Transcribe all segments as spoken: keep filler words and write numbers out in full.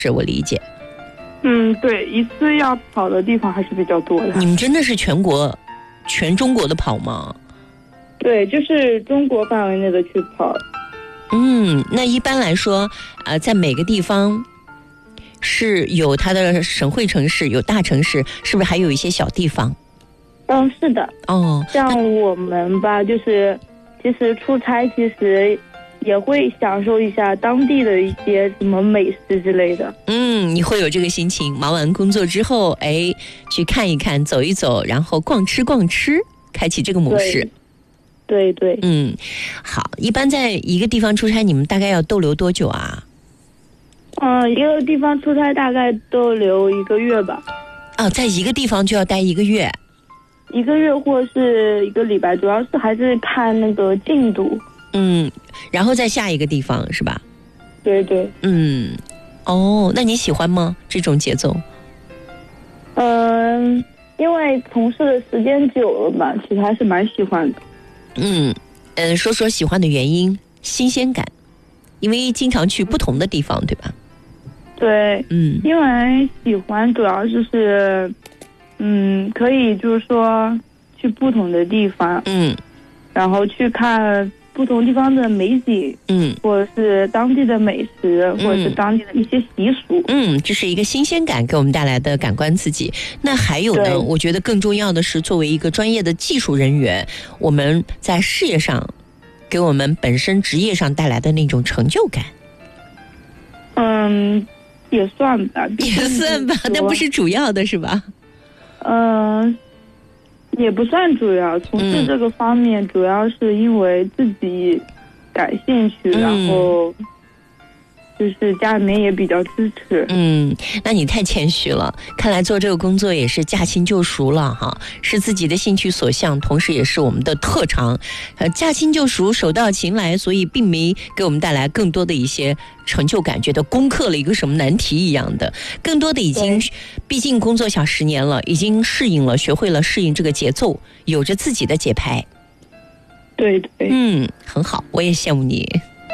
是我理解。 嗯，对，一次要跑的地方还是比较多的。 你们真的是全国、全中国的跑吗？ 对，就是中国范围内的去跑。 嗯，那一般来说，呃，在每个地方是有它的省会城市，有大城市，是不是还有一些小地方？ 嗯，是的。 哦， 像我们吧，就是其实出差，其实也会享受一下当地的一些什么美食之类的。 嗯，你会有这个心情，忙完工作之后，哎，去看一看，走一走，然后逛吃逛吃，开启这个模式。 对对。 嗯，好，一般在一个地方出差，你们大概要逗留多久啊？ 嗯，一个地方出差大概逗留一个月吧。 哦，在一个地方就要待一个月？ 一个月或是一个礼拜，主要是还是看那个进度。 嗯，然后再下一个地方是吧？ 对对。 嗯，哦，那你喜欢吗？这种节奏？ 嗯，因为从事的时间久了吧，其实还是蛮喜欢的。 嗯嗯，说说喜欢的原因，新鲜感，因为经常去不同的地方，对吧？ 对， 嗯， 因为喜欢主要就是，嗯，可以就是说去不同的地方， 嗯， 然后去看不同地方的美景， 嗯， 或者是当地的美食， 嗯、 或者是当地的一些习俗。 嗯，这是一个新鲜感给我们带来的感官刺激。那还有呢，我觉得更重要的是，作为一个专业的技术人员，我们在事业上给我们本身职业上带来的那种成就感。 嗯，也算吧， 也算吧，但不是主要的是吧？ 嗯，也不算主要。从事这个方面，主要是因为自己感兴趣， 嗯、 然后就是家里面也比较支持。 嗯，那你太谦虚了，看来做这个工作也是驾轻就熟了哈，是自己的兴趣所向，同时也是我们的特长，呃，驾轻就熟，手到擒来，所以并没给我们带来更多的一些成就感，觉得攻克了一个什么难题一样的，更多的已经，毕竟工作小十年了，已经适应了，学会了适应这个节奏，有着自己的节拍。 对对， 嗯，很好，我也羡慕你。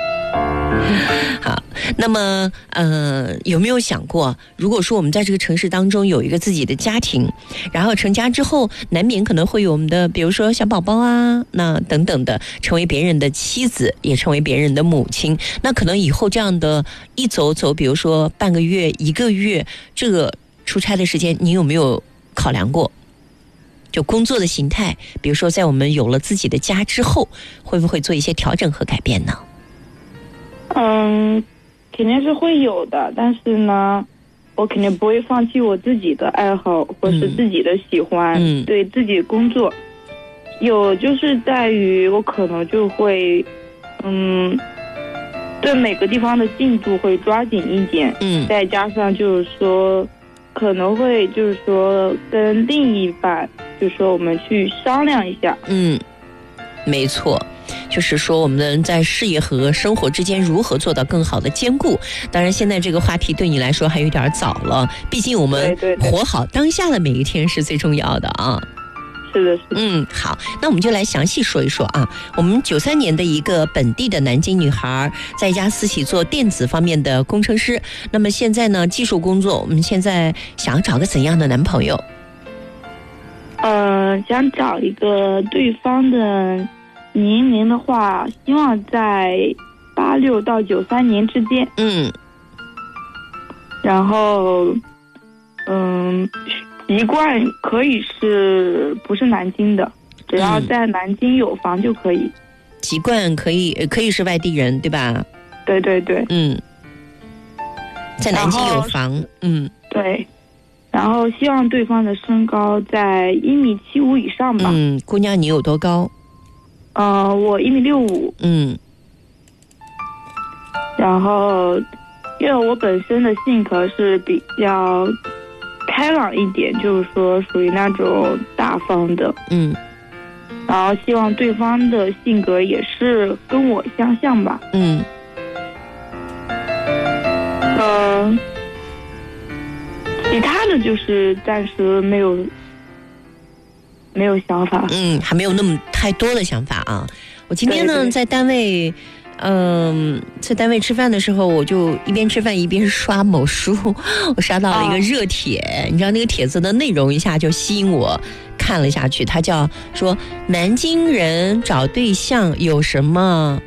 好，那么呃，有没有想过，如果说我们在这个城市当中有一个自己的家庭，然后成家之后，难免可能会有我们的，比如说小宝宝啊，那等等的，成为别人的妻子，也成为别人的母亲，那可能以后这样的一走走，比如说半个月、一个月，这个出差的时间，你有没有考量过？就工作的形态，比如说在我们有了自己的家之后，会不会做一些调整和改变呢？ 嗯，肯定是会有的，但是呢，我肯定不会放弃我自己的爱好或是自己的喜欢， 嗯、 对自己工作。有就是在于我可能就会，嗯，对每个地方的进度会抓紧一点， 嗯， 再加上就是说，可能会就是说跟另一半，就是说我们去商量一下， 嗯，没错。就是说我们在事业和生活之间如何做到更好的兼顾。当然现在这个话题对你来说还有点早了，毕竟我们活好当下的每一天是最重要的啊。 是的，是的。 嗯，好，那我们就来详细说一说啊。我们九三年的一个本地的南京女孩，在一家私企做电子方面的工程师，那么现在呢技术工作，我们现在想要找个怎样的男朋友？ 呃，想找一个对方的年龄的话，希望在八六到九三年之间。 嗯， 然后，嗯，籍贯可以是不是南京的，只要在南京有房就可以。 嗯、籍贯可以可以是外地人，对吧？ 对对对。 嗯，在南京有房。嗯， 对。然后希望对方的身高在一米七五以上吧。 嗯，姑娘你有多高？ 呃，我一米六五。 嗯， 然后，因为我本身的性格是比较开朗一点，就是说属于那种大方的。 嗯， 然后希望对方的性格也是跟我相像吧。 嗯， 呃，其他的就是暂时没有。没有想法， 嗯，还没有那么太多的想法啊。我今天呢在单位， 嗯，在单位吃饭的时候，我就一边吃饭一边刷某书，我刷到了一个热帖，哦、你知道那个帖子的内容一下就吸引我看了下去，它叫说南京人找对象有什么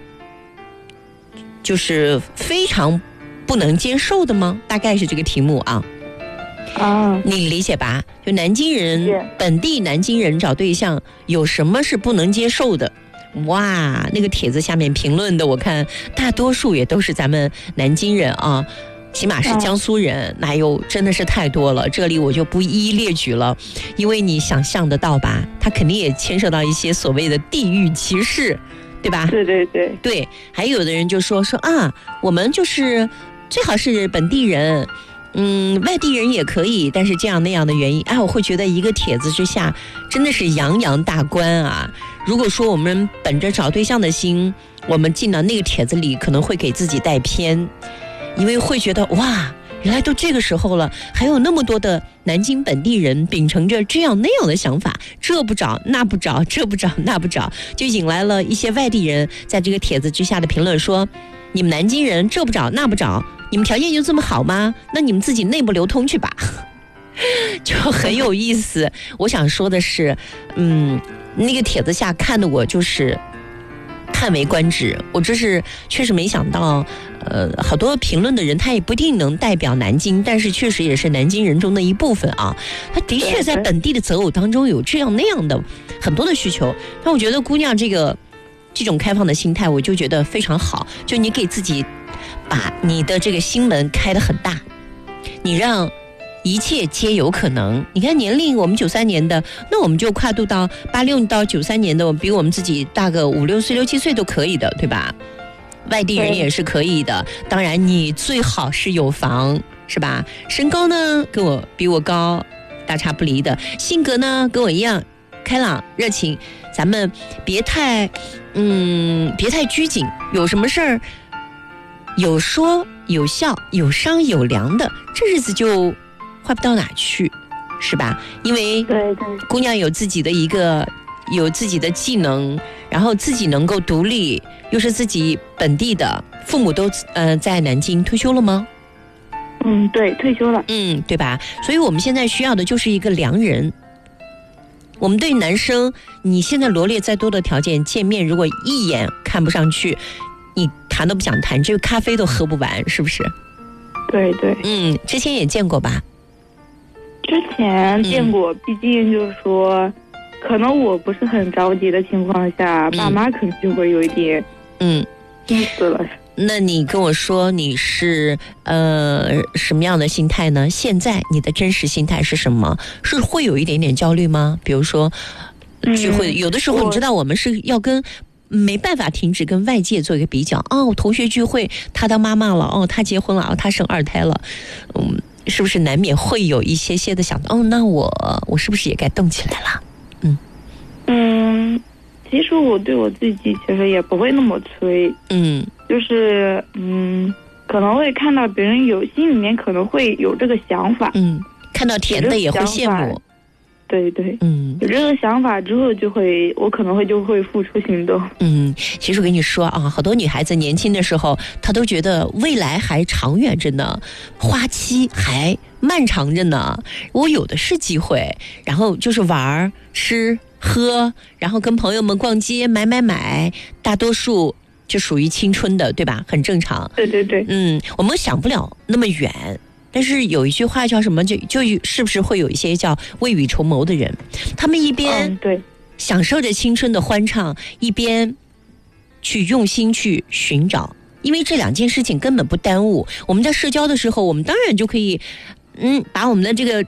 就是非常不能接受的吗？大概是这个题目啊。 啊， 你理解吧？就南京人，本地南京人找对象有什么是不能接受的？哇，那个帖子下面评论的，我看大多数也都是咱们南京人啊，起码是江苏人，那又真的是太多了，这里我就不一一列举了，因为你想象得到吧，它肯定也牵涉到一些所谓的地域歧视，对吧？ 对对对对，还有的人就说说啊，我们就是最好是本地人。嗯，外地人也可以，但是这样那样的原因，哎，我会觉得一个帖子之下真的是洋洋大观啊。如果说我们本着找对象的心，我们进到那个帖子里，可能会给自己带偏，因为会觉得哇，原来都这个时候了，还有那么多的南京本地人秉承着这样那样的想法，这不找那不找，这不找那不找，就引来了一些外地人在这个帖子之下的评论说，你们南京人这不找那不找，你们条件就这么好吗？那你们自己内部流通去吧，就很有意思。我想说的是，嗯，那个帖子下看的我就是叹为观止。我这是确实没想到，呃，好多评论的人他也不一定能代表南京，但是确实也是南京人中的一部分啊。他的确在本地的择偶当中有这样那样的很多的需求。但我觉得姑娘这个这种开放的心态，我就觉得非常好。就你给自己把你的这个心门开得很大，你让一切皆有可能。你看年龄，我们九三年的，那我们就跨度到八六到九三年的，我比我们自己大个五六岁、六七岁都可以的，对吧？外地人也是可以的。当然，你最好是有房，是吧？身高呢，跟我比我高，大差不离的。性格呢，跟我一样，开朗、热情。咱们别太，嗯，别太拘谨。有什么事儿，有说有笑，有商有量的，这日子就坏不到哪去，是吧？因为对对， 姑娘有自己的一个有自己的技能，然后自己能够独立，又是自己本地的，父母都呃在南京退休了吗？ 嗯，对，退休了。 嗯，对吧？所以我们现在需要的就是一个良人。我们对男生，你现在罗列再多的条件，见面如果一眼看不上去，你谈都不想谈，这个咖啡都喝不完，是不是？ 对对， 嗯，之前也见过吧？ 之前见过，嗯、毕竟就是说，可能我不是很着急的情况下，嗯、爸妈可能就会有一点，嗯，心思了。 那你跟我说你是呃什么样的心态呢？现在你的真实心态是什么？是会有一点点焦虑吗？比如说聚会，嗯、有的时候你知道我们是要跟没办法停止跟外界做一个比较。哦，同学聚会，他当妈妈了，哦，他结婚了，哦，他生二胎了，嗯，是不是难免会有一些些的想到，哦，那我我是不是也该动起来了？嗯嗯，其实我对我自己其实也不会那么催，嗯。就是嗯，可能会看到别人有，心里面可能会有这个想法， 嗯，看到甜的也会羡慕， 对对，嗯，有这个想法之后，就会我可能会就会付出行动。 嗯，其实我跟你说啊，好多女孩子年轻的时候，她都觉得未来还长远着呢，花期还漫长着呢，我有的是机会，然后就是玩、吃、喝，然后跟朋友们逛街、买买买，大多数就属于青春的，对吧？很正常。 对对对。 嗯，我们想不了那么远，但是有一句话叫什么？就就是不是会有一些叫未雨绸缪的人，他们一边对享受着青春的欢畅，一边去用心去寻找，因为这两件事情根本不耽误。我们在社交的时候，我们当然就可以。嗯，把我们的这个